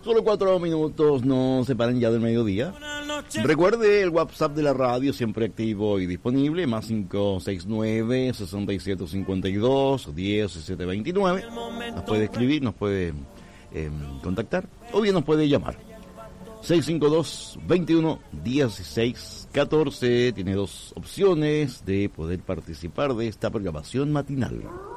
Solo 4 minutos nos separan ya del mediodía. Recuerde el WhatsApp de la radio, siempre activo y disponible, más 569-6752-1729. Nos puede escribir, nos puede contactar o bien nos puede llamar. 652-21-16-14. Tiene 2 opciones de poder participar de esta programación matinal.